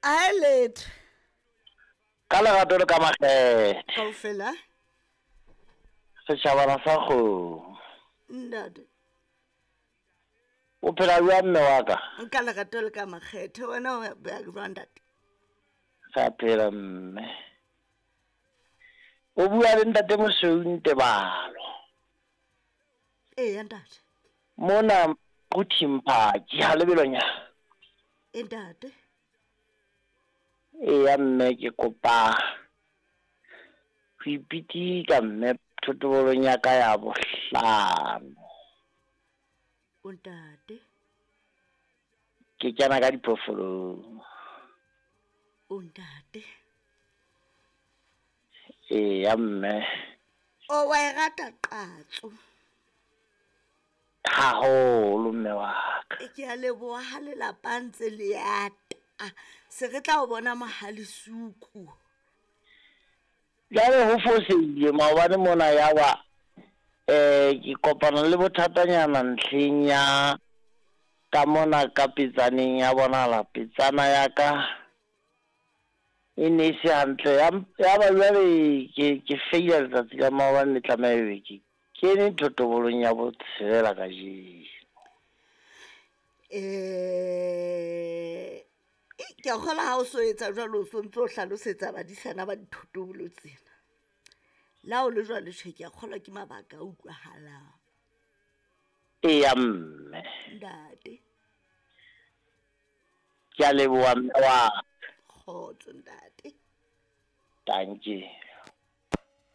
Islet. Ka lerato le ka makgethe Kaofela. setšhabana sa kgomo Ntate. o phela bja mme wa ka Nka lerato le ka makgethe wena o bea jwang ntate? sa phela mme o bua le ntate Mosweu Ntebalo Ntate. mona go Thimphatši ha lebelonyana Ntate. ya mme ke kopa go ipitika mme thotobolong ya ka ya bohlano Ntate. ke kena ka diphoofolong Ntate. ya mme O wa e rata qatso. haholo mme wa ka Ke a leboha ha lelapa ntse le ata se re tla o bona Mahalesuku. jale ho foseile maobane mona ya ba ke kopana le bothatanyana ntlheng ya ka mona ka petsaneng ya bonala petsana ya ka e ne e se hantle ya ba jale ke feila letsatsi la maobane le tlameha ke kene thotobolong ya botshelela ka jeno Ke a kgola ha o so etsa jwalo o so ntse o hlalosetsa badisana ba dithotobolo tsena. La o le jwale tjhe ke a kgolwa ke mabaka a utlwahalang. ya mme Ntate. ke a leboha mme wa Kgotso ntate. dankie